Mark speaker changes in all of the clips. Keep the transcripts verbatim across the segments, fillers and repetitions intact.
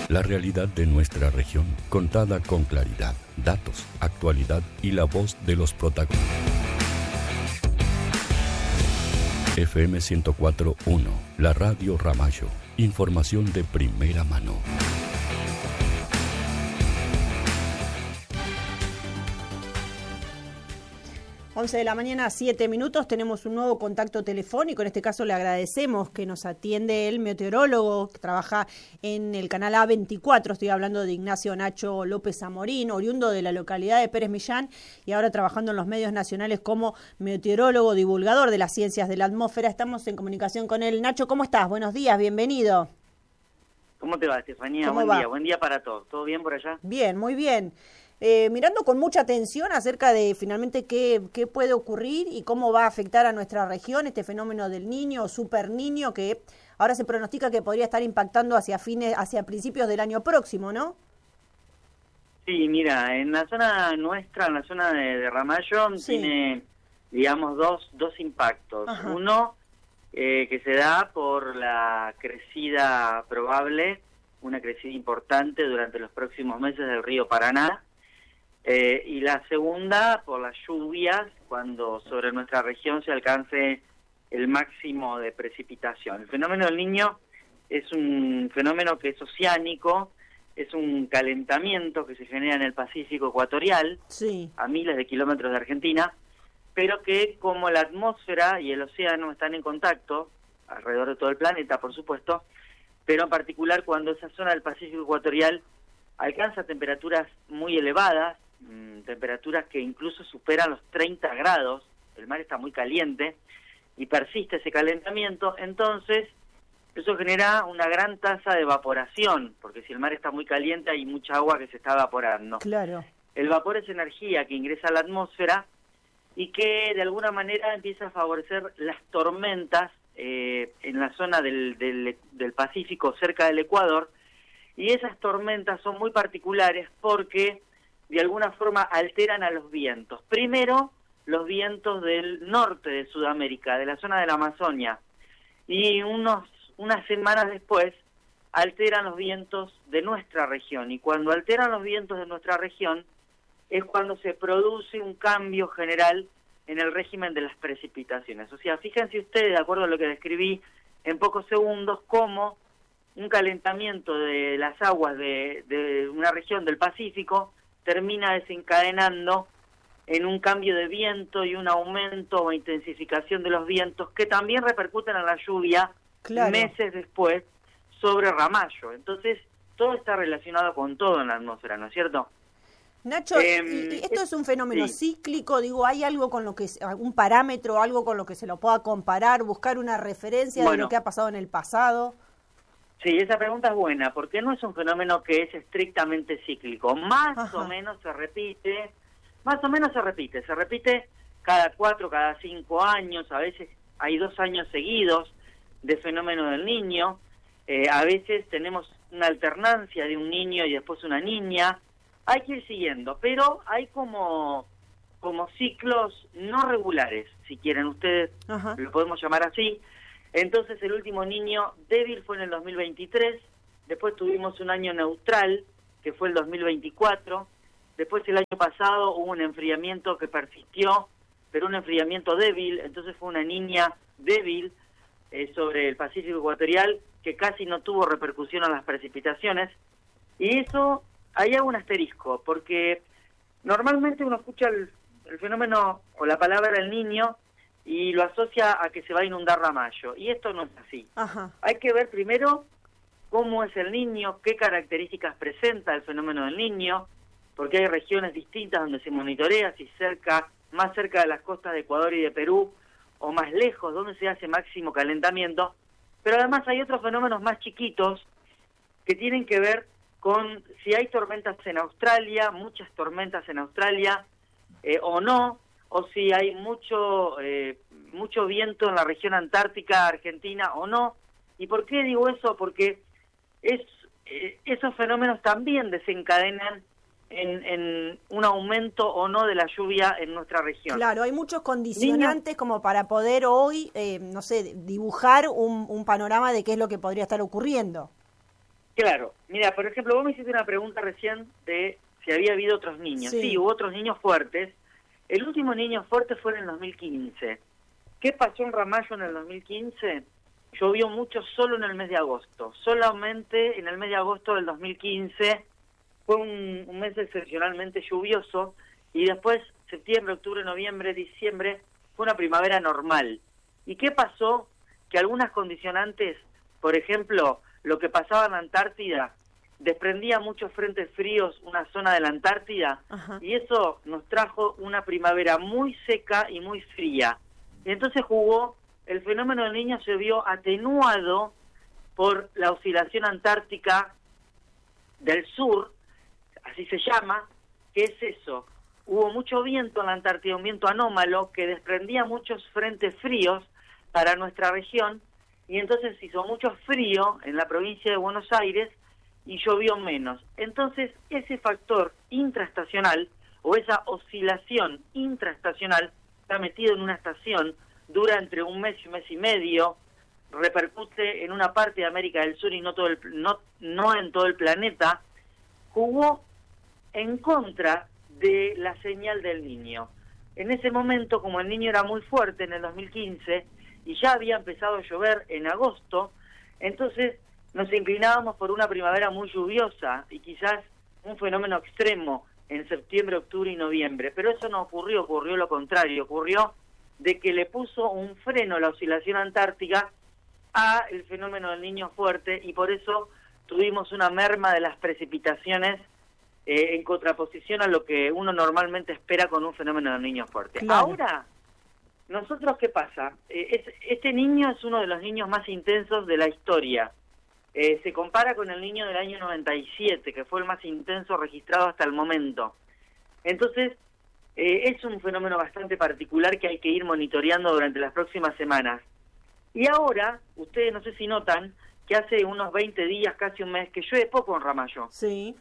Speaker 1: La realidad de nuestra región, contada con claridad, datos, actualidad y la voz de los protagonistas. F M ciento cuatro punto uno, la radio Ramallo. Información de primera mano.
Speaker 2: once de la mañana, siete minutos, tenemos un nuevo contacto telefónico. En este caso le agradecemos que nos atiende el meteorólogo que trabaja en el canal A veinticuatro. Estoy hablando de Ignacio Nacho López Amorín, oriundo de la localidad de Pérez Millán y ahora trabajando en los medios nacionales como meteorólogo, divulgador de las ciencias de la atmósfera. Estamos en comunicación con él. Nacho, ¿cómo estás? Buenos días, bienvenido.
Speaker 3: ¿Cómo te va, Estefanía?
Speaker 2: ¿Cómo
Speaker 3: Buen
Speaker 2: va?
Speaker 3: día, buen día para todos. ¿Todo bien por allá?
Speaker 2: Bien, muy bien. Eh, mirando con mucha atención acerca de finalmente qué, qué puede ocurrir y cómo va a afectar a nuestra región este fenómeno del Niño o Super Niño, que ahora se pronostica que podría estar impactando hacia fines, hacia principios del año próximo, ¿no?
Speaker 3: Sí, mira, en la zona nuestra, en la zona de, de Ramallo, sí. tiene, digamos, dos, dos impactos. Ajá. Uno, eh, que se da por la crecida probable, una crecida importante durante los próximos meses del río Paraná. Eh, y la segunda, por las lluvias, cuando sobre nuestra región se alcance el máximo de precipitación. El fenómeno del Niño es un fenómeno que es oceánico, es un calentamiento que se genera en el Pacífico ecuatorial, sí. a miles de kilómetros de Argentina, pero que como la atmósfera y el océano están en contacto, alrededor de todo el planeta, por supuesto, pero en particular cuando esa zona del Pacífico ecuatorial alcanza temperaturas muy elevadas, temperaturas que incluso superan los treinta grados, el mar está muy caliente y persiste ese calentamiento, entonces eso genera una gran tasa de evaporación, porque si el mar está muy caliente hay mucha agua que se está evaporando.
Speaker 2: Claro.
Speaker 3: El vapor es energía que ingresa a la atmósfera y que de alguna manera empieza a favorecer las tormentas eh, en la zona del, del, del Pacífico cerca del Ecuador, y esas tormentas son muy particulares porque de alguna forma alteran a los vientos. Primero, los vientos del norte de Sudamérica, de la zona de la Amazonia, y unos unas semanas después alteran los vientos de nuestra región. Y cuando alteran los vientos de nuestra región es cuando se produce un cambio general en el régimen de las precipitaciones. O sea, fíjense ustedes, de acuerdo a lo que describí en pocos segundos, cómo un calentamiento de las aguas de, de una región del Pacífico termina desencadenando en un cambio de viento y un aumento o intensificación de los vientos que también repercuten en la lluvia claro. meses después sobre Ramallo. Entonces, todo está relacionado con todo en la atmósfera, ¿no es cierto?
Speaker 2: Nacho, eh, ¿y esto es un fenómeno sí. cíclico? Digo, ¿hay algo con lo que, algún parámetro, algo con lo que se lo pueda comparar, buscar una referencia bueno, de lo que ha pasado en el pasado?
Speaker 3: Sí, esa pregunta es buena, porque no es un fenómeno que es estrictamente cíclico. Más Ajá. o menos se repite, más o menos se repite, se repite cada cuatro, cada cinco años, a veces hay dos años seguidos de fenómeno del Niño, eh, a veces tenemos una alternancia de un niño y después una niña, hay que ir siguiendo, pero hay como, como ciclos no regulares, si quieren ustedes, Ajá. lo podemos llamar así. Entonces el último niño débil fue en el dos mil veintitrés, después tuvimos un año neutral, que fue el dos mil veinticuatro, después el año pasado hubo un enfriamiento que persistió, pero un enfriamiento débil, entonces fue una niña débil eh, sobre el Pacífico ecuatorial, que casi no tuvo repercusión en las precipitaciones, y eso, ahí hago un asterisco, porque normalmente uno escucha el, el fenómeno o la palabra el Niño, y lo asocia a que se va a inundar Ramallo, y esto no es así. Ajá. Hay que ver primero cómo es el Niño, qué características presenta el fenómeno del Niño, porque hay regiones distintas donde se monitorea, si cerca, más cerca de las costas de Ecuador y de Perú, o más lejos, donde se hace máximo calentamiento, pero además hay otros fenómenos más chiquitos que tienen que ver con si hay tormentas en Australia, muchas tormentas en Australia, eh, o no, o si hay mucho eh, mucho viento en la región antártica argentina o no. ¿Y por qué digo eso? Porque es eh, esos fenómenos también desencadenan en, en un aumento o no de la lluvia en nuestra región.
Speaker 2: Claro, hay muchos condicionantes Niño, como para poder hoy, eh, no sé, dibujar un, un panorama de qué es lo que podría estar ocurriendo.
Speaker 3: Claro, mira, por ejemplo, vos me hiciste una pregunta recién de si había habido otros niños. Sí, sí hubo otros niños fuertes. El último niño fuerte fue en el dos mil quince. ¿Qué pasó en Ramallo en el dos mil quince? Llovió mucho solo en el mes de agosto. Solamente en el mes de agosto del dos mil quince fue un, un mes excepcionalmente lluvioso, y después septiembre, octubre, noviembre, diciembre fue una primavera normal. ¿Y qué pasó? Que algunas condicionantes, por ejemplo, lo que pasaba en la Antártida, desprendía muchos frentes fríos una zona de la Antártida. Ajá. Y eso nos trajo una primavera muy seca y muy fría. Y entonces jugó, el fenómeno del Niño se vio atenuado por la oscilación antártica del sur, así se llama. ¿Qué es eso? Hubo mucho viento en la Antártida, un viento anómalo que desprendía muchos frentes fríos para nuestra región, y entonces hizo mucho frío en la provincia de Buenos Aires y llovió menos. Entonces ese factor intraestacional o esa oscilación intraestacional está metido en una estación, dura entre un mes y un mes y medio, repercute en una parte de América del Sur y no todo el, no, no en todo el planeta, jugó en contra de la señal del Niño. En ese momento, como el Niño era muy fuerte en el dos mil quince y ya había empezado a llover en agosto, entonces nos inclinábamos por una primavera muy lluviosa y quizás un fenómeno extremo en septiembre, octubre y noviembre. Pero eso no ocurrió, ocurrió lo contrario, ocurrió de que le puso un freno a la oscilación antártica a el fenómeno del Niño fuerte, y por eso tuvimos una merma de las precipitaciones eh, en contraposición a lo que uno normalmente espera con un fenómeno del Niño fuerte. Claro. Ahora, nosotros, ¿qué pasa? Eh, es, este niño es uno de los niños más intensos de la historia. Eh, se compara con el Niño del año noventa y siete, que fue el más intenso registrado hasta el momento. Entonces, eh, es un fenómeno bastante particular que hay que ir monitoreando durante las próximas semanas. Y ahora, ustedes no sé si notan que hace unos veinte días, casi un mes, que llueve poco en Ramallo.
Speaker 2: Sí.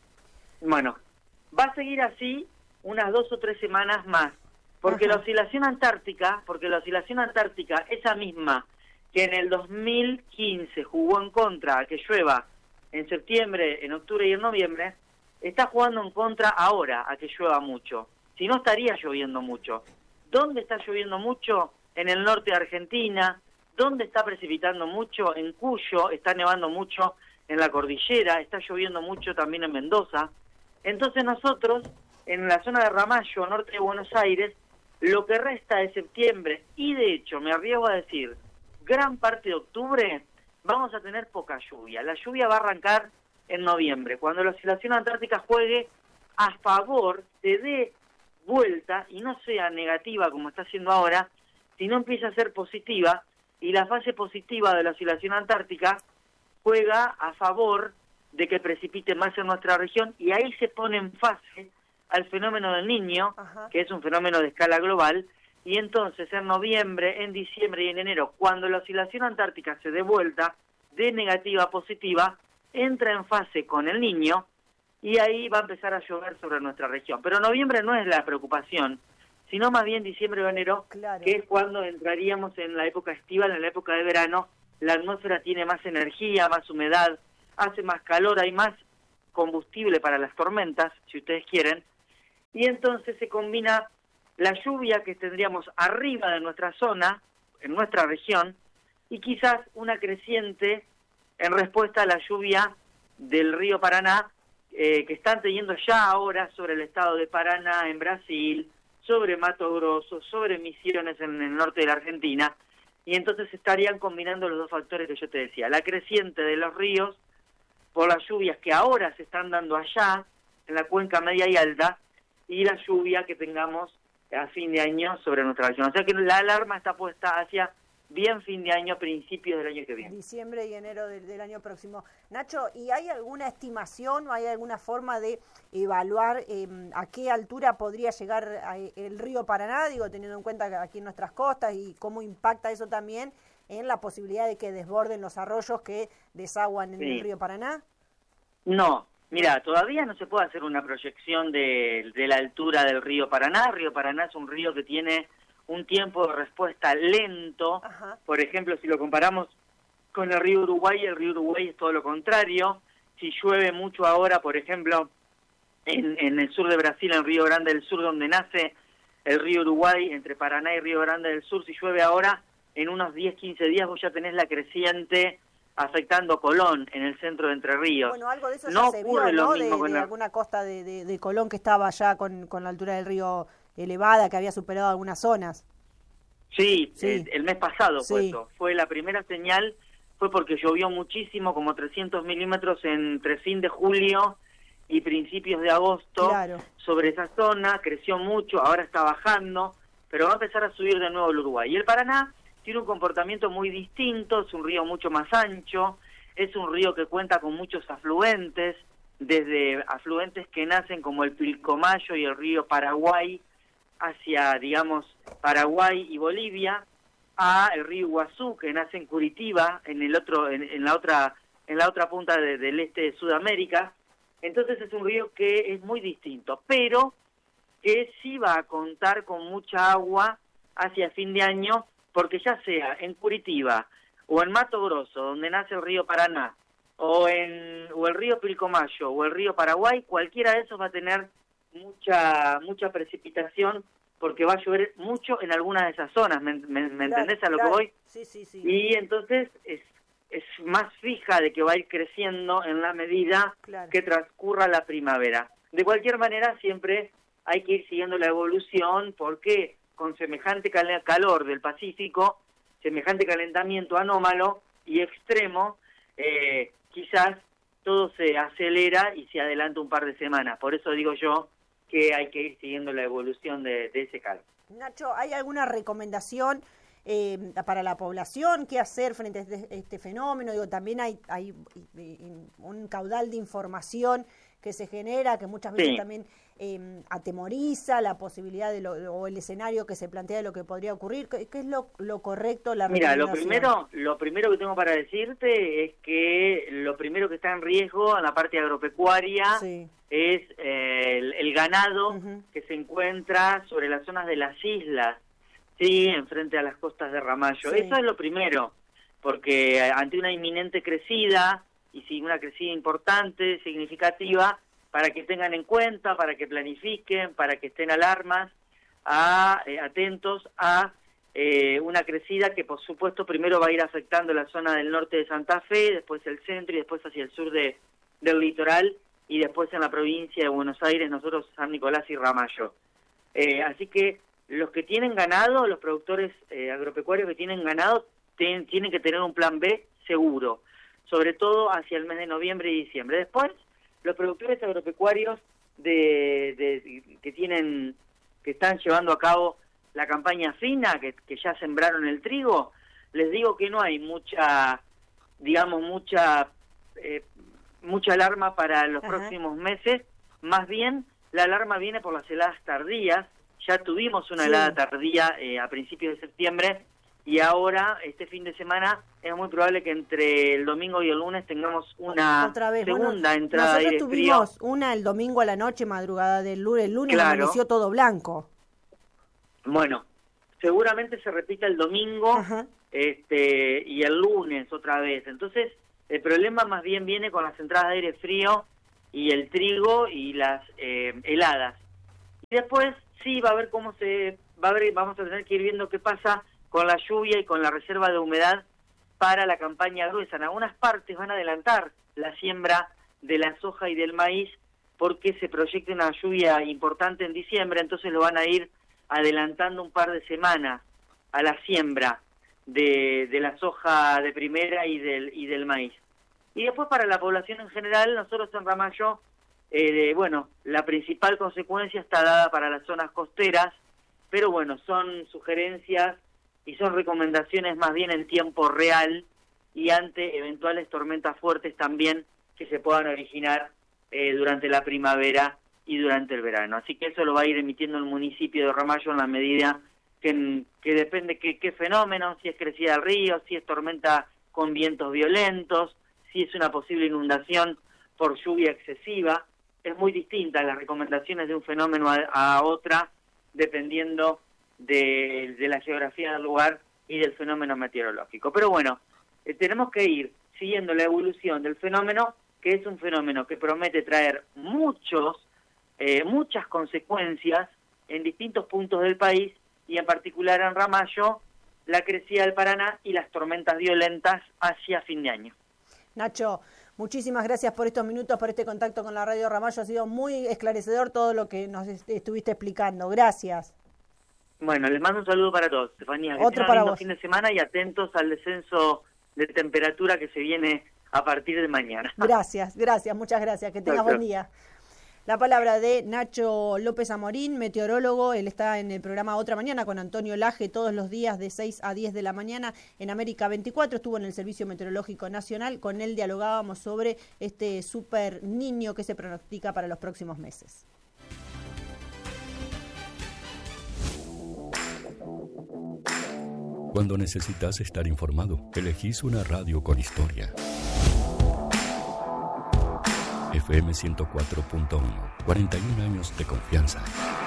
Speaker 3: Bueno, va a seguir así unas dos o tres semanas más, porque Ajá. la oscilación antártica, porque la oscilación antártica, esa misma que en el dos mil quince jugó en contra a que llueva en septiembre, en octubre y en noviembre, está jugando en contra ahora a que llueva mucho. Si no, estaría lloviendo mucho. ¿Dónde está lloviendo mucho? En el norte de Argentina. ¿Dónde está precipitando mucho? En Cuyo. Está nevando mucho en la cordillera. Está lloviendo mucho también en Mendoza. Entonces nosotros, en la zona de Ramallo, norte de Buenos Aires, lo que resta de septiembre, y de hecho, me arriesgo a decir, gran parte de octubre, vamos a tener poca lluvia. La lluvia va a arrancar en noviembre, cuando la oscilación antártica juegue a favor, se dé vuelta y no sea negativa como está haciendo ahora, sino empieza a ser positiva, y la fase positiva de la oscilación antártica juega a favor de que precipite más en nuestra región, y ahí se pone en fase al fenómeno del Niño, Ajá. que es un fenómeno de escala global. Y entonces en noviembre, en diciembre y en enero, cuando la oscilación antártica se dé vuelta de negativa a positiva, entra en fase con el Niño, y ahí va a empezar a llover sobre nuestra región. Pero noviembre no es la preocupación, sino más bien diciembre o enero, claro. que es cuando entraríamos en la época estival, en la época de verano. La atmósfera tiene más energía, más humedad, hace más calor, hay más combustible para las tormentas, si ustedes quieren, y entonces se combina la lluvia que tendríamos arriba de nuestra zona, en nuestra región, y quizás una creciente en respuesta a la lluvia del río Paraná, eh, que están teniendo ya ahora sobre el estado de Paraná en Brasil, sobre Mato Grosso, sobre Misiones en el norte de la Argentina, y entonces estarían combinando los dos factores que yo te decía, la creciente de los ríos por las lluvias que ahora se están dando allá, en la cuenca media y alta, y la lluvia que tengamos a fin de año sobre nuestra región. O sea que la alarma está puesta hacia bien fin de año, principios del año que viene.
Speaker 2: Diciembre y enero del, del año próximo. Nacho, ¿y hay alguna estimación o hay alguna forma de evaluar eh, a qué altura podría llegar a, el río Paraná, digo, teniendo en cuenta que aquí en nuestras costas, y cómo impacta eso también en la posibilidad de que desborden los arroyos que desaguan en sí. el río Paraná?
Speaker 3: No. Mira, todavía no se puede hacer una proyección de, de la altura del río Paraná. El río Paraná es un río que tiene un tiempo de respuesta lento. Ajá. Por ejemplo, si lo comparamos Con el río Uruguay, el río Uruguay es todo lo contrario. Si llueve mucho ahora, por ejemplo, en, en el sur de Brasil, en Río Grande del Sur, donde nace el río Uruguay, entre Paraná y Río Grande del Sur, si llueve ahora, en unos diez, quince días vos ya tenés la creciente afectando Colón, en el centro de Entre Ríos.
Speaker 2: Bueno, algo de eso
Speaker 3: no
Speaker 2: ya se vio,
Speaker 3: ocurre
Speaker 2: ¿no?
Speaker 3: lo mismo
Speaker 2: de,
Speaker 3: con
Speaker 2: de
Speaker 3: la...
Speaker 2: alguna costa de, de, de Colón que estaba ya con, con la altura del río elevada, que había superado algunas zonas.
Speaker 3: Sí,
Speaker 2: Sí.
Speaker 3: El, el mes pasado fue
Speaker 2: Sí.
Speaker 3: eso. Fue la primera señal, fue porque llovió muchísimo, como trescientos milímetros entre fin de julio y principios de agosto.
Speaker 2: Claro.
Speaker 3: Sobre esa zona, creció mucho, ahora está bajando, pero va a empezar a subir de nuevo el Uruguay. Y el Paraná tiene un comportamiento muy distinto, es un río mucho más ancho, es un río que cuenta con muchos afluentes, desde afluentes que nacen como el Pilcomayo y el río Paraguay, hacia, digamos, Paraguay y Bolivia, a el río Iguazú, que nace en Curitiba, en el otro, en, en la otra, en la otra punta de, del este de Sudamérica. Entonces es un río que es muy distinto, pero que sí va a contar con mucha agua hacia fin de año, porque ya sea en Curitiba o en Mato Grosso, donde nace el río Paraná, o en o el río Pilcomayo o el río Paraguay, cualquiera de esos va a tener mucha mucha precipitación, porque va a llover mucho en algunas de esas zonas. ¿Me, me, me
Speaker 2: Claro,
Speaker 3: entendés a lo
Speaker 2: claro.
Speaker 3: que voy?
Speaker 2: Sí, sí, sí.
Speaker 3: Y entonces es es más fija de que va a ir creciendo en la medida
Speaker 2: Claro.
Speaker 3: que transcurra la primavera. De cualquier manera, siempre hay que ir siguiendo la evolución, porque con semejante cal- calor del Pacífico, semejante calentamiento anómalo y extremo, eh, quizás todo se acelera y se adelanta un par de semanas. Por eso digo yo que hay que ir siguiendo la evolución de, de ese calor.
Speaker 2: Nacho, ¿hay alguna recomendación eh, para la población? ¿Qué hacer frente a este, este fenómeno? Digo, también hay, hay un caudal de información que se genera, que muchas veces
Speaker 3: Sí.
Speaker 2: también eh, atemoriza la posibilidad de lo, o el escenario que se plantea de lo que podría ocurrir. ¿Qué, qué es lo, lo correcto, la
Speaker 3: Mira, lo
Speaker 2: recomendación?
Speaker 3: primero, lo primero que tengo para decirte es que lo primero que está en riesgo en la parte agropecuaria
Speaker 2: Sí.
Speaker 3: es eh, el, el ganado
Speaker 2: Uh-huh.
Speaker 3: que se encuentra sobre las zonas de las islas, sí, enfrente a las costas de Ramallo.
Speaker 2: Sí.
Speaker 3: Eso es lo primero, porque ante una inminente crecida, y sí, una crecida importante, significativa, para que tengan en cuenta, para que planifiquen, para que estén alarmas, a, eh, atentos a eh, una crecida que por supuesto primero va a ir afectando la zona del norte de Santa Fe, después el centro y después hacia el sur de, del litoral, y después en la provincia de Buenos Aires, nosotros San Nicolás y Ramallo. Eh, así que los que tienen ganado, los productores eh, agropecuarios que tienen ganado, ten, tienen que tener un plan B seguro, sobre todo hacia el mes de noviembre y diciembre. Después, los productores agropecuarios de, de, que tienen, que están llevando a cabo la campaña fina, que, que ya sembraron el trigo, les digo que no hay mucha, digamos, mucha, eh, mucha alarma para los
Speaker 2: Ajá.
Speaker 3: próximos meses. Más bien, la alarma viene por las heladas tardías. Ya tuvimos una
Speaker 2: Sí.
Speaker 3: helada tardía eh, a principios de septiembre, y ahora, este fin de semana, es muy probable que entre el domingo y el lunes tengamos una
Speaker 2: Otra vez.
Speaker 3: segunda
Speaker 2: Bueno,
Speaker 3: entrada de
Speaker 2: nosotros
Speaker 3: aire frío.
Speaker 2: tuvimos una el domingo a la noche, madrugada del lunes. El lunes
Speaker 3: Claro.
Speaker 2: amaneció todo blanco.
Speaker 3: Bueno, seguramente se repita el domingo
Speaker 2: Ajá.
Speaker 3: este y el lunes otra vez. Entonces, el problema más bien viene con las entradas de aire frío y el trigo y las eh, heladas. Y después sí va a ver cómo se va a ver, vamos a tener que ir viendo qué pasa con la lluvia y con la reserva de humedad para la campaña gruesa. En algunas partes van a adelantar la siembra de la soja y del maíz porque se proyecta una lluvia importante en diciembre, entonces lo van a ir adelantando un par de semanas a la siembra de, de la soja de primera y del y del maíz. Y después para la población en general, nosotros en Ramallo, eh, bueno, la principal consecuencia está dada para las zonas costeras, pero bueno, son sugerencias y son recomendaciones más bien en tiempo real y ante eventuales tormentas fuertes también que se puedan originar eh, durante la primavera y durante el verano. Así que eso lo va a ir emitiendo el municipio de Ramallo en la medida que, que depende qué qué fenómeno, si es crecida del río, si es tormenta con vientos violentos, si es una posible inundación por lluvia excesiva. Es muy distinta las recomendaciones de un fenómeno a, a otra, dependiendo de, de la geografía del lugar y del fenómeno meteorológico. Pero bueno, eh, tenemos que ir siguiendo la evolución del fenómeno, que es un fenómeno que promete traer muchos, eh, muchas consecuencias en distintos puntos del país, y en particular en Ramallo, la crecida del Paraná y las tormentas violentas hacia fin de año.
Speaker 2: Nacho, muchísimas gracias por estos minutos, por este contacto con la Radio Ramallo. Ha sido muy esclarecedor todo lo que nos est- estuviste explicando. Gracias.
Speaker 3: Bueno, les mando un saludo para todos, Estefanía. Que
Speaker 2: Otro
Speaker 3: tengan
Speaker 2: para
Speaker 3: lindo
Speaker 2: vos.
Speaker 3: fin de semana y atentos al descenso de temperatura que se viene a partir de mañana.
Speaker 2: Gracias, gracias, muchas gracias. Que tengas
Speaker 3: Chao,
Speaker 2: buen
Speaker 3: chao.
Speaker 2: día. La palabra de Nacho López Amorín, meteorólogo. Él está en el programa Otra Mañana con Antonio Laje todos los días de seis a diez de la mañana en América veinticuatro. Estuvo en el Servicio Meteorológico Nacional. Con él dialogábamos sobre este super niño que se pronostica para los próximos meses.
Speaker 1: Cuando necesitas estar informado, elegís una radio con historia. F M ciento cuatro punto uno, cuarenta y un años de confianza.